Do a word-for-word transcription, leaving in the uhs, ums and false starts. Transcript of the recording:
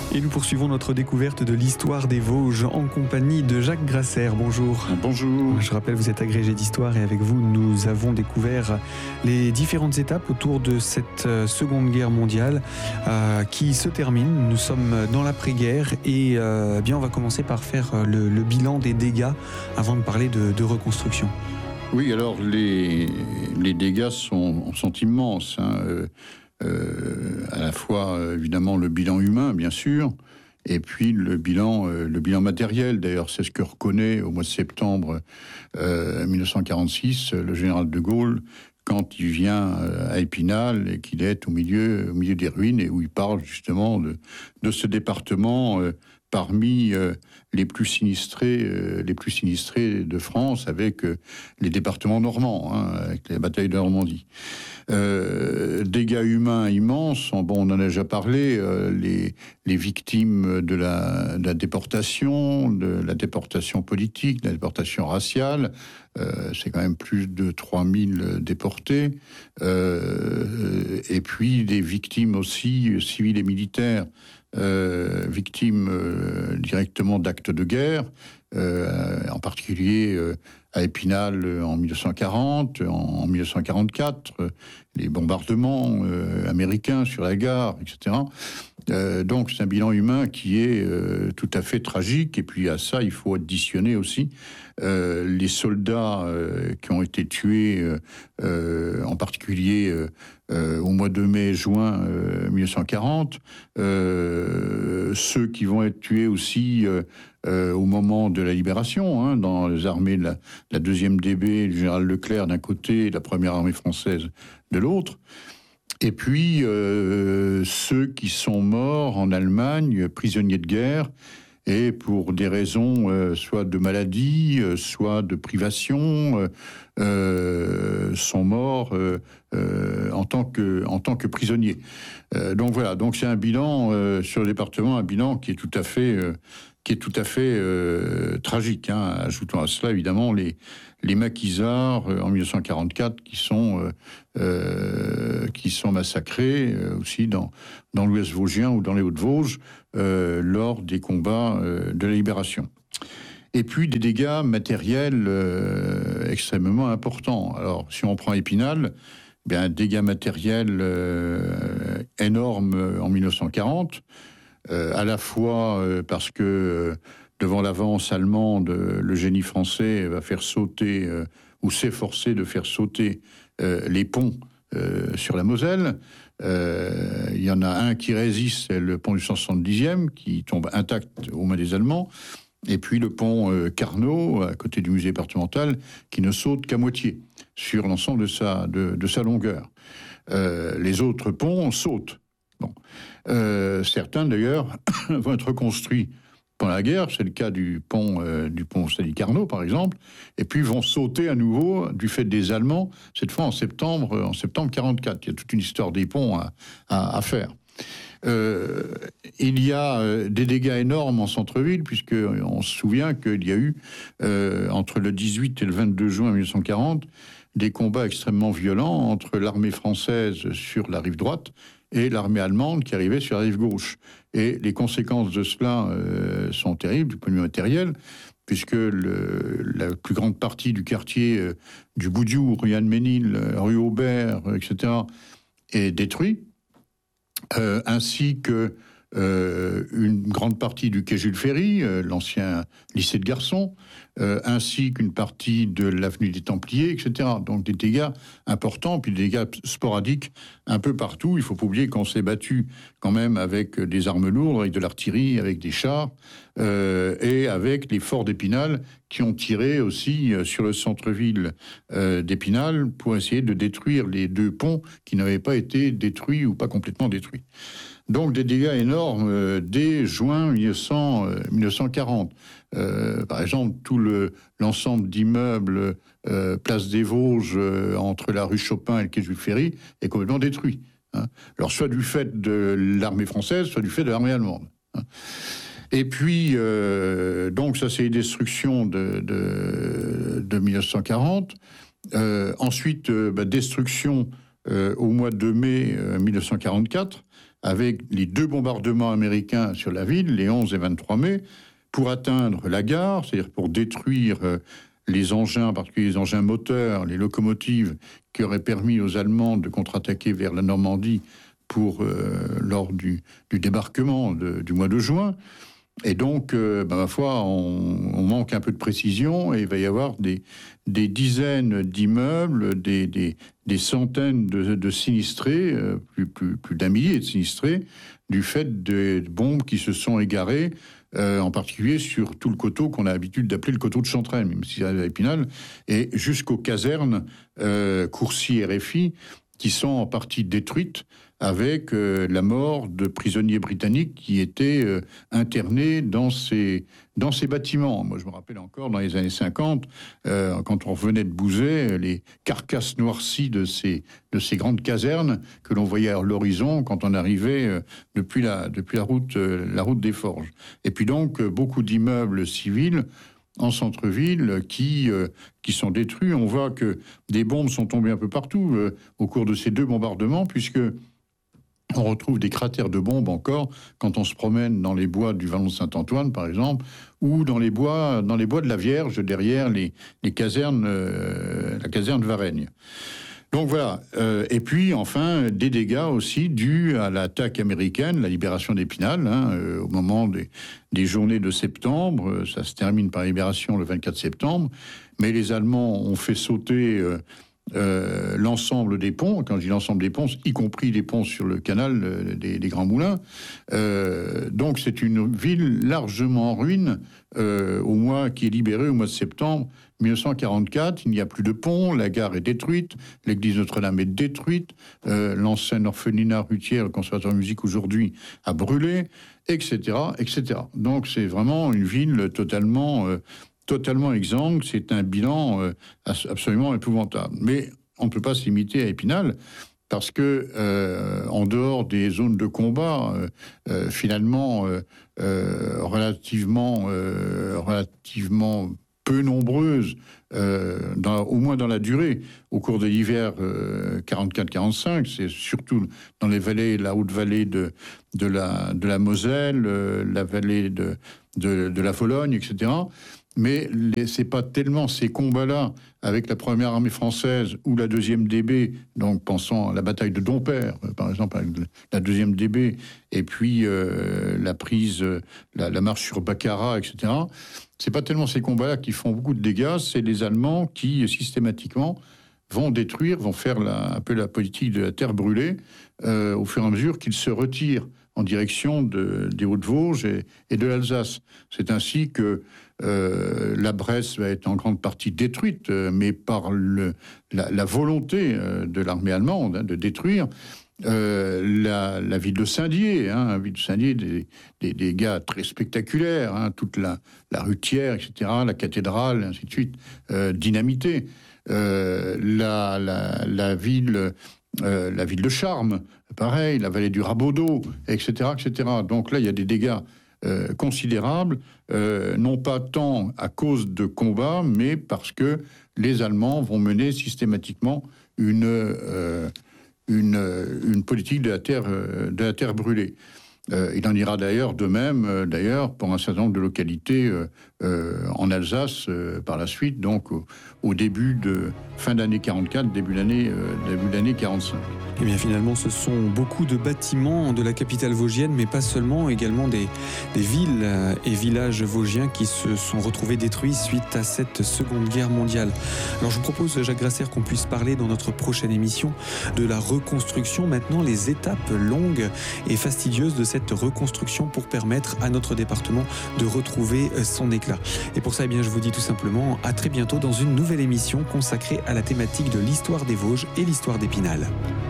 Et nous poursuivons notre découverte de l'histoire des Vosges en compagnie de Jacques Grasser. Bonjour. Bonjour. Je rappelle, vous êtes agrégé d'histoire et avec vous, nous avons découvert les différentes étapes autour de cette Seconde Guerre mondiale euh, qui se termine. Nous sommes dans l'après-guerre et euh, eh bien, on va commencer par faire le, le bilan des dégâts avant de parler de, de reconstruction. Oui, alors les, les dégâts sont, sont immenses. Hein. Euh, euh, à la fois, évidemment, le bilan humain, bien sûr, et puis le bilan, euh, le bilan matériel. D'ailleurs, c'est ce que reconnaît au mois de septembre euh, mille neuf cent quarante-six le général de Gaulle quand il vient à Épinal et qu'il est au milieu, au milieu des ruines et où il parle justement de, de ce département euh, parmi euh, les plus sinistrés, euh, les plus sinistrés de France, avec euh, les départements normands, hein, avec les batailles de Normandie. Euh, dégâts humains immenses. Bon, on en a déjà parlé. Euh, les, les victimes de la, de la déportation, de la déportation politique, de la déportation raciale. Euh, c'est quand même plus de trois mille déportés. Euh, et puis des victimes aussi civiles et militaires. Euh, victimes euh, directement d'actes de guerre, euh, en particulier euh, à Épinal euh, en mille neuf cent quarante, en, en mille neuf cent quarante-quatre, euh, les bombardements euh, américains sur la gare, et cetera. Euh, donc c'est un bilan humain qui est euh, tout à fait tragique. Et puis à ça, il faut additionner aussi euh, les soldats euh, qui ont été tués, euh, euh, en particulier euh, euh, au mois de mai-juin euh, mille neuf cent quarante, euh, ceux qui vont être tués aussi euh, euh, au moment de la libération, hein, dans les armées de la, la deuxième D B, le général Leclerc d'un côté, et la première armée française de l'autre. Et puis, euh, ceux qui sont morts en Allemagne, prisonniers de guerre, et pour des raisons euh, soit de maladie, euh, soit de privation, euh, euh, sont morts euh, euh, en tant que en tant que prisonniers. Euh, donc voilà, donc c'est un bilan euh, sur le département, un bilan qui est tout à fait euh, qui est tout à fait euh, tragique. Hein. Ajoutons à cela évidemment les les maquisards euh, en mille neuf cent quarante-quatre qui sont euh, euh, qui sont massacrés euh, aussi dans dans l'Ouest vosgien ou dans les Hauts-de-Vosges euh, lors des combats euh, de la libération. Et puis des dégâts matériels euh, extrêmement importants. Alors si on prend Épinal, bien dégâts matériels euh, énormes en mille neuf cent quarante, euh, à la fois euh, parce que euh, devant l'avance allemande, le génie français va faire sauter, euh, ou s'efforcer de faire sauter euh, les ponts euh, sur la Moselle. Euh, il y en a un qui résiste, c'est le pont du cent soixante-dixième, qui tombe intact aux mains des Allemands. Et puis le pont euh, Carnot, à côté du musée départemental, qui ne saute qu'à moitié sur l'ensemble de sa, de, de sa longueur. Euh, les autres ponts sautent. Bon. Euh, certains, d'ailleurs, vont être reconstruits pendant la guerre, c'est le cas du pont euh, du pont Sadi Carnot par exemple, et puis vont sauter à nouveau du fait des Allemands, cette fois en septembre en septembre quarante-quatre. Il y a toute une histoire des ponts à, à, à faire. Euh, il y a euh, des dégâts énormes en centre-ville, puisque on se souvient qu'il y a eu euh, entre le dix-huit et le vingt-deux juin mille neuf cent quarante des combats extrêmement violents entre l'armée française sur la rive droite et l'armée allemande qui arrivait sur la rive gauche. Et les conséquences de cela euh, sont terribles du point de vue matériel, puisque le, la plus grande partie du quartier euh, du Boudiou, rue Anne-Ménil, rue Aubert, et cetera, est détruit, euh, ainsi que euh, une grande partie du quai Jules Ferry, euh, l'ancien lycée de garçons, euh, ainsi qu'une partie de l'avenue des Templiers, et cetera. Donc des dégâts importants, puis des dégâts sporadiques un peu partout. Il faut pas oublier qu'on s'est battu quand même avec des armes lourdes, avec de l'artillerie, avec des chars, euh, et avec les forts d'Épinal qui ont tiré aussi sur le centre-ville euh, d'Épinal pour essayer de détruire les deux ponts qui n'avaient pas été détruits ou pas complètement détruits. Donc des dégâts énormes euh, dès juin mille neuf cent quarante. Euh, par exemple, tout le, l'ensemble d'immeubles euh, place des Vosges euh, entre la rue Chopin et le quai Jules Ferry est complètement détruit. Hein. Alors soit du fait de l'armée française, soit du fait de l'armée allemande. Hein. Et puis, euh, donc ça c'est les destructions de, de, de mille neuf cent quarante. Euh, ensuite, euh, bah, destruction euh, au mois de mai euh, mille neuf cent quarante-quatre, avec les deux bombardements américains sur la ville, les onze et vingt-trois mai, pour atteindre la gare, c'est-à-dire pour détruire euh, les engins, en particulier les engins moteurs, les locomotives, qui auraient permis aux Allemands de contre-attaquer vers la Normandie pour, euh, lors du, du débarquement de, du mois de juin. Et donc, euh, ben, ma foi, on, on manque un peu de précision et il va y avoir des, des dizaines d'immeubles, des, des, des centaines de, de sinistrés, euh, plus, plus, plus d'un millier de sinistrés, du fait de bombes qui se sont égarées, euh, en particulier sur tout le coteau qu'on a l'habitude d'appeler le coteau de Chantraine, même si c'est à Épinal, et jusqu'aux casernes euh, Courcy R F I, qui sont en partie détruites, avec euh, la mort de prisonniers britanniques qui étaient euh, internés dans ces, dans ces bâtiments. Moi, je me rappelle encore, dans les années cinquante, euh, quand on revenait de Bouzet, les carcasses noircies de ces, de ces grandes casernes que l'on voyait à l'horizon quand on arrivait euh, depuis, la, depuis la, route, euh, la route des Forges. Et puis donc, euh, beaucoup d'immeubles civils en centre-ville qui, euh, qui sont détruits. On voit que des bombes sont tombées un peu partout euh, au cours de ces deux bombardements, puisque on retrouve des cratères de bombes encore quand on se promène dans les bois du Vallon de Saint-Antoine, par exemple, ou dans les bois, dans les bois de la Vierge, derrière les, les casernes, euh, la caserne de Varennes. Donc voilà. Euh, et puis, enfin, des dégâts aussi dus à l'attaque américaine, la libération d'Épinal, hein, euh, au moment des, des journées de septembre. Ça se termine par la libération le vingt-quatre septembre. Mais les Allemands ont fait sauter euh, euh, l'ensemble des ponts. Quand je dis l'ensemble des ponts, y compris les ponts sur le canal euh, des, des Grands Moulins. Euh, donc c'est une ville largement en ruine euh, au mois qui est libérée au mois de septembre mille neuf cent quarante-quatre. Il n'y a plus de pont, la gare est détruite, l'église Notre-Dame est détruite, euh, l'ancienne orphelinat Rutière, le conservatoire de musique aujourd'hui, a brûlé, et cetera, et cetera. Donc c'est vraiment une ville totalement, euh, totalement exsangue. C'est un bilan euh, absolument épouvantable. Mais on ne peut pas se limiter à Épinal, parce que euh, en dehors des zones de combat, euh, euh, finalement euh, euh, relativement, euh, relativement peu nombreuses, euh, dans, au moins dans la durée, au cours de l'hiver euh, quarante-quatre quarante-cinq, c'est surtout dans les vallées, la haute vallée de, de, la, de la Moselle, euh, la vallée de, de, de la Vologne, et cetera. Mais les, c'est pas tellement ces combats-là avec la première armée française ou la deuxième D B, donc pensant à la bataille de Dompierre, par exemple, avec la deuxième D B, et puis euh, la prise, la, la marche sur Baccarat, et cetera. C'est pas tellement ces combats-là qui font beaucoup de dégâts, c'est les Allemands qui, systématiquement, vont détruire, vont faire la, un peu la politique de la terre brûlée, euh, au fur et à mesure qu'ils se retirent en direction de, des Hauts-de-Vosges et, et de l'Alsace. C'est ainsi que euh, la Bresse va être en grande partie détruite, euh, mais par le, la, la volonté euh, de l'armée allemande hein, de détruire euh, la, la ville de Saint-Dié, hein, la ville de Saint-Dié, des, des, des gars très spectaculaires, hein, toute la, la Rutière, et cetera, la cathédrale, et ainsi de suite, euh, dynamitée. Euh, la, la, la ville... Euh, la ville de Charmes, pareil, la vallée du Rabaudot, et cetera, et cetera. Donc là, il y a des dégâts euh, considérables, euh, non pas tant à cause de combats, mais parce que les Allemands vont mener systématiquement une, euh, une, une politique de la terre, de la terre brûlée. Euh, il en ira d'ailleurs de même, euh, d'ailleurs, pour un certain nombre de localités euh, euh, en Alsace euh, par la suite, donc au, au début de fin d'année quarante-quatre, début d'année euh, début d'année quarante-cinq. Et bien finalement, ce sont beaucoup de bâtiments de la capitale vosgienne, mais pas seulement, également des, des villes et villages vosgiens qui se sont retrouvés détruits suite à cette Seconde Guerre mondiale. Alors je vous propose, Jacques Grasser, qu'on puisse parler dans notre prochaine émission de la reconstruction, maintenant les étapes longues et fastidieuses de cette reconstruction pour permettre à notre département de retrouver son éclat. Et pour ça, eh bien, je vous dis tout simplement à très bientôt dans une nouvelle émission consacrée à la thématique de l'histoire des Vosges et l'histoire d'Épinal.